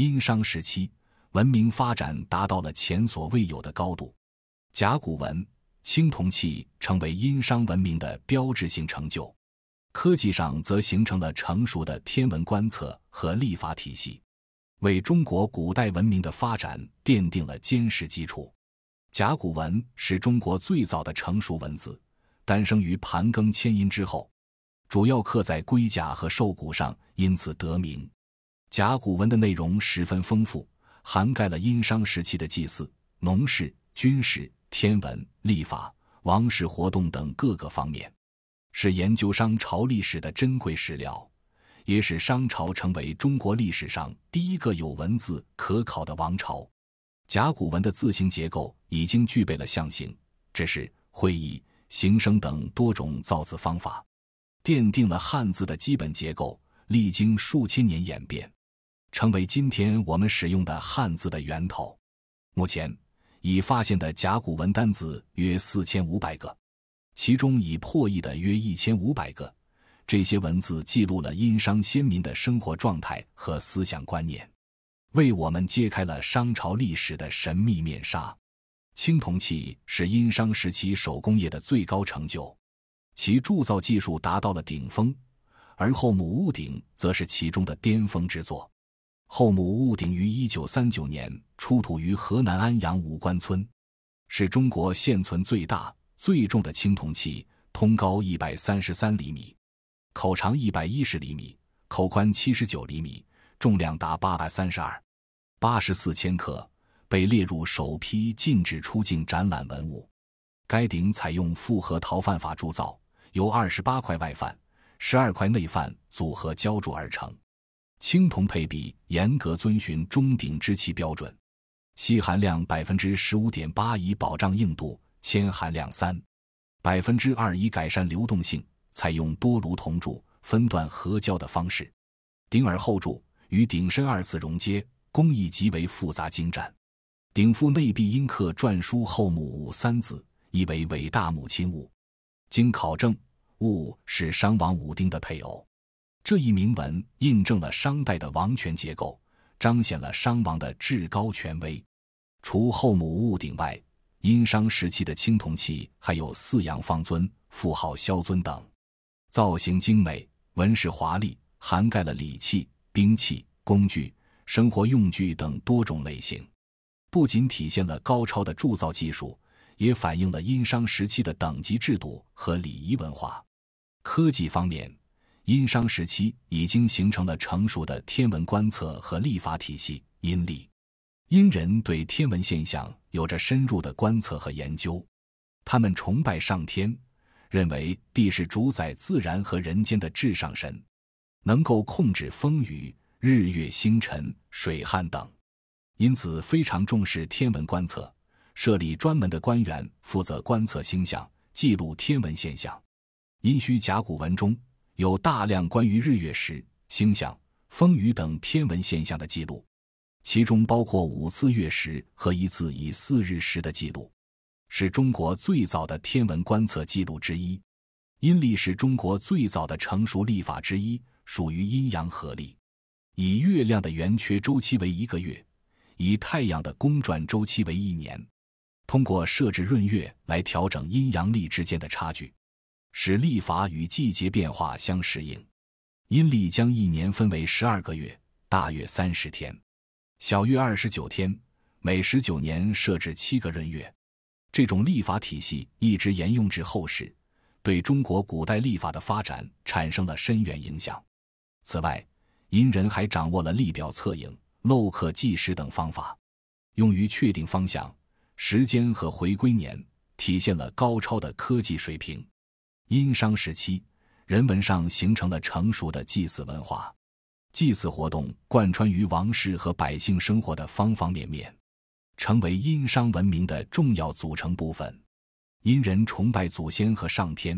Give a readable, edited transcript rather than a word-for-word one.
殷商时期，文明发展达到了前所未有的高度。甲骨文、青铜器成为殷商文明的标志性成就。科技上则形成了成熟的天文观测和历法体系，为中国古代文明的发展奠定了坚实基础。甲骨文是中国最早的成熟文字，诞生于盘庚迁殷之后，主要刻在龟甲和兽骨上，因此得名。甲骨文的内容十分丰富，涵盖了殷商时期的祭祀、农事、军事、天文、历法、王室活动等各个方面，是研究商朝历史的珍贵史料，也使商朝成为中国历史上第一个有文字可考的王朝。甲骨文的字形结构已经具备了象形、指示、会意、形声等多种造字方法，奠定了汉字的基本结构，历经数千年演变，成为今天我们使用的汉字的源头。目前已发现的甲骨文单字约4500个，其中已破译的约1500个。这些文字记录了殷商先民的生活状态和思想观念，为我们揭开了商朝历史的神秘面纱。青铜器是殷商时期手工业的最高成就，其铸造技术达到了顶峰，而后母戊鼎则是其中的巅峰之作。后母戊鼎于1939年出土于河南安阳武关村，是中国现存最大、最重的青铜器，通高133厘米，口长110厘米，口宽79厘米，重量达884千克，被列入首批禁止出境展览文物。该鼎采用复合陶范法铸造，由28块外范、12块内范组合浇铸而成。青铜配比严格遵循中鼎之器标准，锡含量 15.8% 以保障硬度，铅含量 3% 以改善流动性，采用多炉铜铸、分段合浇的方式。鼎耳后铸，与鼎身2次熔接，工艺极为复杂精湛。鼎腹内壁阴刻篆书后母戊3字，意为伟大母亲戊。经考证，戊是商王武丁的配偶。这一铭文印证了商代的王权结构，彰显了商王的至高权威。除后母戊鼎外，殷商时期的青铜器还有四阳方尊、妇号萧尊等，造型精美，纹饰华丽，涵盖了礼器、兵器、工具、生活用具等多种类型，不仅体现了高超的铸造技术，也反映了殷商时期的等级制度和礼仪文化。科技方面，殷商时期已经形成了成熟的天文观测和历法体系，殷历。殷人对天文现象有着深入的观测和研究，他们崇拜上天，认为地是主宰自然和人间的至上神，能够控制风雨、日月星辰、水旱等，因此非常重视天文观测，设立专门的官员负责观测星象，记录天文现象。殷墟甲骨文中有大量关于日月食、星象、风雨等天文现象的记录，其中包括5次月食和1次以4日食的记录，是中国最早的天文观测记录之一。阴历是中国最早的成熟历法之一，属于阴阳合历，以月亮的圆缺周期为1个月，以太阳的公转周期为1年，通过设置闰月来调整阴阳历之间的差距，使历法与季节变化相适应。阴历将1年分为12个月，大约30天，小月29天，每19年设置7个闰月。这种历法体系一直沿用至后世，对中国古代历法的发展产生了深远影响。此外，殷人还掌握了历表测影、镂刻计时等方法，用于确定方向、时间和回归年，体现了高超的科技水平。殷商时期，人文上形成了成熟的祭祀文化，祭祀活动贯穿于王室和百姓生活的方方面面，成为殷商文明的重要组成部分。殷人崇拜祖先和上天，